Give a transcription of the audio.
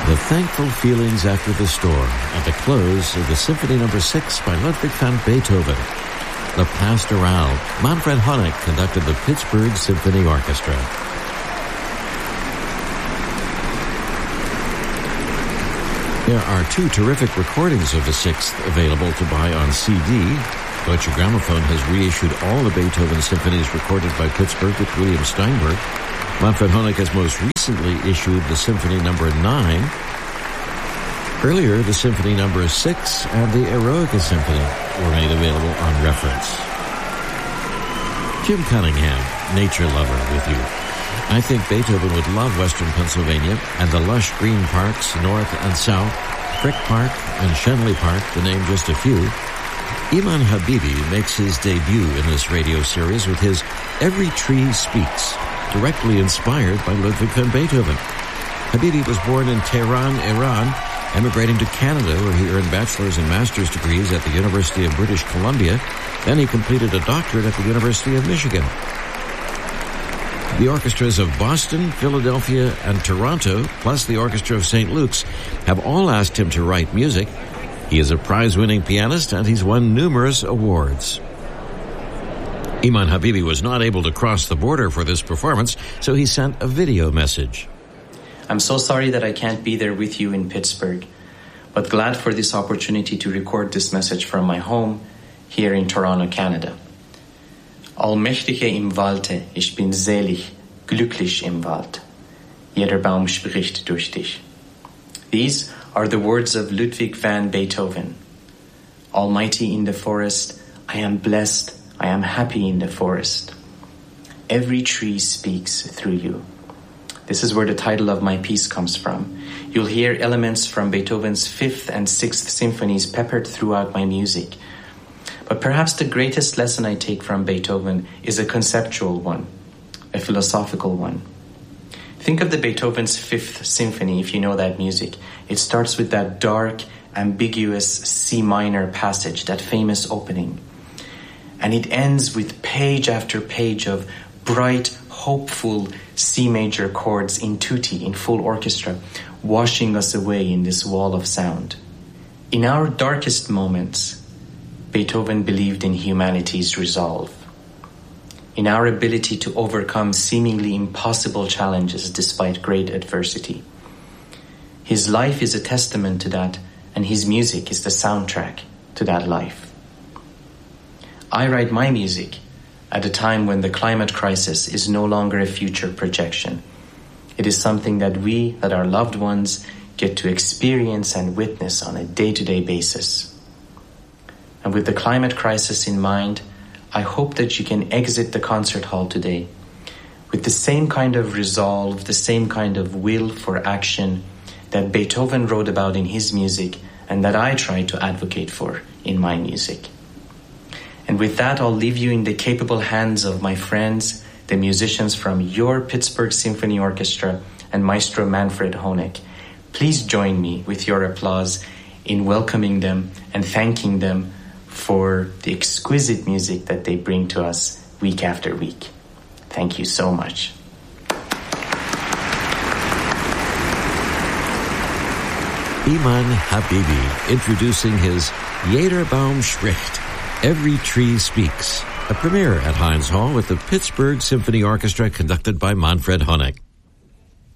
The Thankful Feelings After the Storm, at the close of the Symphony No. 6 by Ludwig van Beethoven. The Pastoral. Manfred Honeck conducted the Pittsburgh Symphony Orchestra. There are two terrific recordings of the Sixth available to buy on CD. Deutsche Grammophon has reissued all the Beethoven symphonies recorded by Pittsburgh with William Steinberg. Manfred Honeck has most recently issued the Symphony No. 9. Earlier, the Symphony No. 6 and the Eroica Symphony were made available on reference. Jim Cunningham, nature lover, with you. I think Beethoven would love Western Pennsylvania and the lush green parks north and south, Frick Park and Shenley Park, to name just a few. Iman Habibi makes his debut in this radio series with his Every Tree Speaks, directly inspired by Ludwig van Beethoven. Habibi was born in Tehran, Iran, emigrating to Canada, where he earned bachelor's and master's degrees at the University of British Columbia. Then he completed a doctorate at the University of Michigan. The orchestras of Boston, Philadelphia, and Toronto, plus the Orchestra of St. Luke's, have all asked him to write music. He is a prize-winning pianist, and he's won numerous awards. Iman Habibi was not able to cross the border for this performance, so he sent a video message. I'm so sorry that I can't be there with you in Pittsburgh, but glad for this opportunity to record this message from my home here in Toronto, Canada. Allmächtige im Walde, ich bin selig, glücklich im Wald. Jeder Baum spricht durch dich. These are the words of Ludwig van Beethoven. Almighty in the forest, I am blessed, I am happy in the forest. Every tree speaks through you. This is where the title of my piece comes from. You'll hear elements from Beethoven's 5th and 6th symphonies peppered throughout my music. But perhaps the greatest lesson I take from Beethoven is a conceptual one, a philosophical one. Think of the Beethoven's 5th symphony if you know that music. It starts with that dark, ambiguous C minor passage, that famous opening. And it ends with page after page of bright, hopeful C major chords in tutti, in full orchestra, washing us away in this wall of sound. In our darkest moments, Beethoven believed in humanity's resolve, in our ability to overcome seemingly impossible challenges despite great adversity. His life is a testament to that, and his music is the soundtrack to that life. I write my music at a time when the climate crisis is no longer a future projection. It is something that our loved ones get to experience and witness on a day-to-day basis. And with the climate crisis in mind, I hope that you can exit the concert hall today with the same kind of resolve, the same kind of will for action that Beethoven wrote about in his music and that I try to advocate for in my music. And with that, I'll leave you in the capable hands of my friends, the musicians from your Pittsburgh Symphony Orchestra and Maestro Manfred Honeck. Please join me with your applause in welcoming them and thanking them for the exquisite music that they bring to us week after week. Thank you so much. Iman Habibi introducing his Jeder Baum spricht, Every Tree Speaks, a premiere at Heinz Hall with the Pittsburgh Symphony Orchestra conducted by Manfred Honeck.